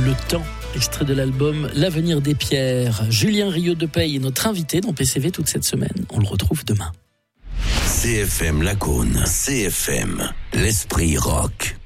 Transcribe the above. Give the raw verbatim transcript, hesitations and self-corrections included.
Le temps, extrait de l'album L'avenir des pierres. Julien Rieux-Depeille est notre invité dans P C V toute cette semaine. On le retrouve demain. C F M Lacaune, C F M, l'esprit rock.